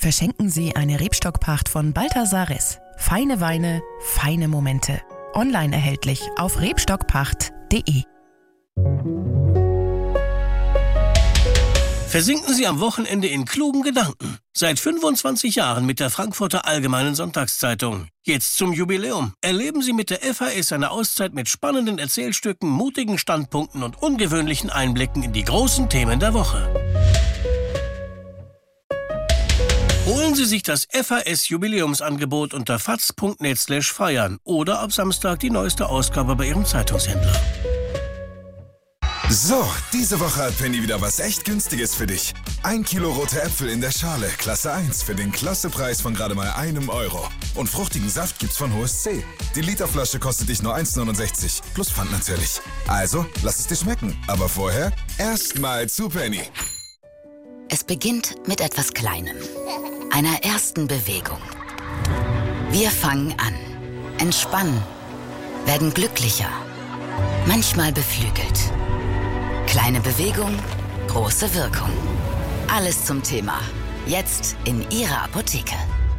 verschenken Sie eine Rebstockpacht von Balthasar Ress. Feine Weine, feine Momente. Online erhältlich auf rebstockpacht.de. Versinken Sie am Wochenende in klugen Gedanken. Seit 25 Jahren mit der Frankfurter Allgemeinen Sonntagszeitung. Jetzt zum Jubiläum. Erleben Sie mit der FAS eine Auszeit mit spannenden Erzählstücken, mutigen Standpunkten und ungewöhnlichen Einblicken in die großen Themen der Woche. Holen Sie sich das FAS-Jubiläumsangebot unter faz.net/feiern oder ab Samstag die neueste Ausgabe bei Ihrem Zeitungshändler. So, diese Woche hat Penny wieder was echt Günstiges für dich. 1 Kilo rote Äpfel in der Schale, Klasse 1, für den Klassepreis von gerade mal €1. Und fruchtigen Saft gibt's von Hohes C. Die Literflasche kostet dich nur 1,69, plus Pfand natürlich. Also, lass es dir schmecken. Aber vorher erstmal zu Penny. Es beginnt mit etwas Kleinem, einer ersten Bewegung. Wir fangen an, entspannen, werden glücklicher, manchmal beflügelt. Kleine Bewegung, große Wirkung. Alles zum Thema. Jetzt in Ihrer Apotheke.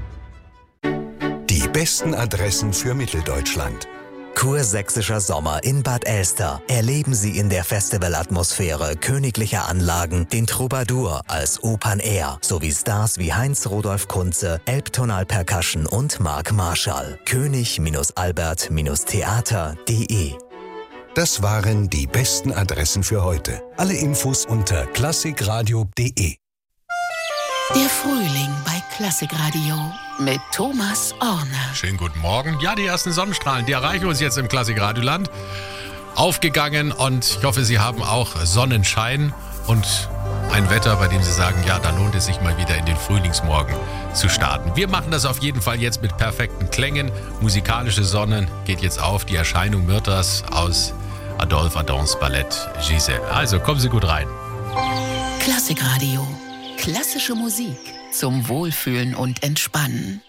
Die besten Adressen für Mitteldeutschland. Kursächsischer Sommer in Bad Elster. Erleben Sie in der Festivalatmosphäre königlicher Anlagen den Troubadour als Open Air sowie Stars wie Heinz Rudolf Kunze, Percussion und Mark Marschall. König-Albert-Theater.de. Das waren die besten Adressen für heute. Alle Infos unter klassikradio.de. Der Frühling bei Klassikradio mit Thomas Orner. Schönen guten Morgen. Ja, die ersten Sonnenstrahlen, die erreichen uns jetzt im Klassikradioland. Aufgegangen und ich hoffe, Sie haben auch Sonnenschein und ein Wetter, bei dem Sie sagen, ja, da lohnt es sich mal wieder in den Frühlingsmorgen zu starten. Wir machen das auf jeden Fall jetzt mit perfekten Klängen. Musikalische Sonnen geht jetzt auf. Die Erscheinung Myrtas aus Adolphe Adams Ballett Giselle. Also kommen Sie gut rein. Klassikradio. Klassische Musik zum Wohlfühlen und Entspannen.